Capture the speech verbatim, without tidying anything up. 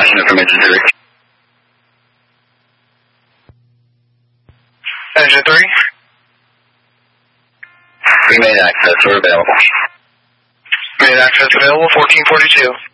flashing information to Rick. Engine three. We made access. We're available. Made access available, fourteen forty-two.